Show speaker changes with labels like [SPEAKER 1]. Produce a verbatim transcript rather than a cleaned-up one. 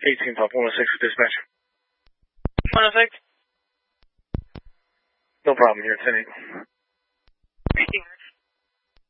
[SPEAKER 1] eighteen Pop one oh six with dispatch.
[SPEAKER 2] one oh six?
[SPEAKER 1] No problem, you're ten eight.